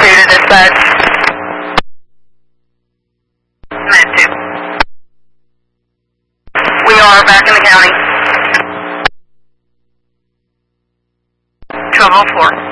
to dispatch. Med 2. We are back in the county. 1204.